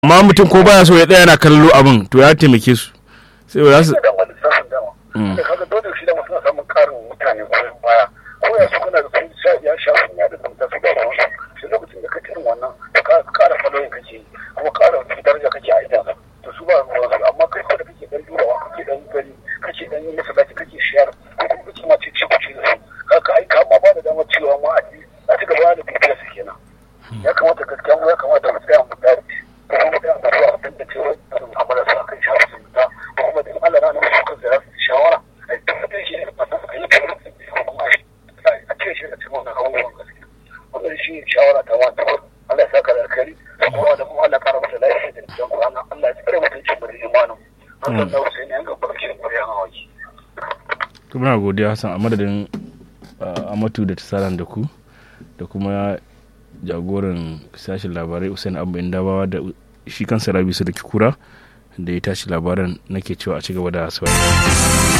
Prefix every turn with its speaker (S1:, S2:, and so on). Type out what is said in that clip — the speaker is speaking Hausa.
S1: amma mutum ko baya so ya tsaya yana kallo abin to ya taimake su sai ba za su
S2: da kaga dole shi da mutum samun karin mutane goyon baya ko ya su kana da sun ya sha sun ya da sun ta su ba su shi lokacin da kake irin wannan ka kara following kake kuma kara daraja kake a idan to su ba ruwan su amma kai ko da kake dan durawa kake dan gari kake dan yin masallaci kake shiyar ko kuma kake ma ce ku ce da su ka ai ka ma ba da damar cewa ma a ci gaba da bibiyar su kenan ya kamata gaskiya mu ya kamata mu tsaya mu dare ko kuma da mu zuwa dan da cewa amana sa kan shafi su ta ko kuma da Allah na mu kan zara shawara ai tabbatar shi ne ba ta yi kuma a ce shi da cikin wannan abubuwan gaskiya wannan shi shawara ta wata Allah ya saka da alkhairi kuma da kuma Allah ya kara masa lafiya da cikin Qur'ani Allah ya tsare mutuncin mu da imanin Allah ya sai ne ga barkin ƙur'an hawaji
S1: to muna godiya Hassan a madadin Amatu da Tsaran da ku da kuma jagoran sashen labarai Usain Abba Indabawa da shi kansa Rabisu da Kikura da ya tashi labaran nake cewa a ci gaba da saurari.